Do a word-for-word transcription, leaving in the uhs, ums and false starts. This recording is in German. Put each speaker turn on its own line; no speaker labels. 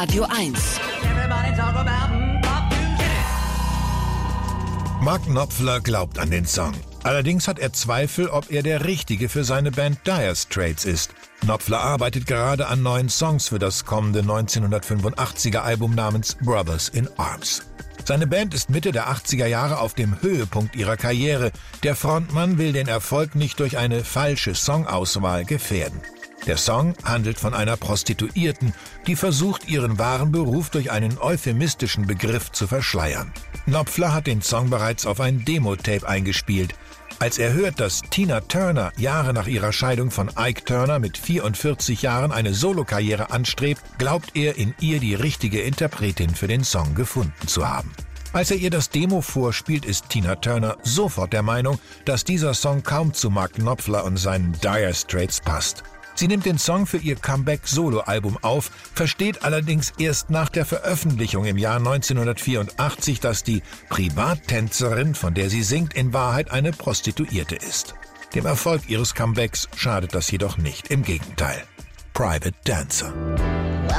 Radio eins.
Mark Knopfler glaubt an den Song. Allerdings hat er Zweifel, ob er der Richtige für seine Band Dire Straits ist. Knopfler arbeitet gerade an neuen Songs für das kommende neunzehnhundertfünfundachtziger Album namens Brothers in Arms. Seine Band ist Mitte der achtziger Jahre auf dem Höhepunkt ihrer Karriere. Der Frontmann will den Erfolg nicht durch eine falsche Songauswahl gefährden. Der Song handelt von einer Prostituierten, die versucht, ihren wahren Beruf durch einen euphemistischen Begriff zu verschleiern. Knopfler hat den Song bereits auf ein Demo-Tape eingespielt. Als er hört, dass Tina Turner Jahre nach ihrer Scheidung von Ike Turner mit vierundvierzig Jahren eine Solokarriere anstrebt, glaubt er, in ihr die richtige Interpretin für den Song gefunden zu haben. Als er ihr das Demo vorspielt, ist Tina Turner sofort der Meinung, dass dieser Song kaum zu Mark Knopfler und seinen Dire Straits passt. Sie nimmt den Song für ihr Comeback-Solo-Album auf, versteht allerdings erst nach der Veröffentlichung im Jahr neunzehnhundertvierundachtzig, dass die Privattänzerin, von der sie singt, in Wahrheit eine Prostituierte ist. Dem Erfolg ihres Comebacks schadet das jedoch nicht, im Gegenteil. Private Dancer.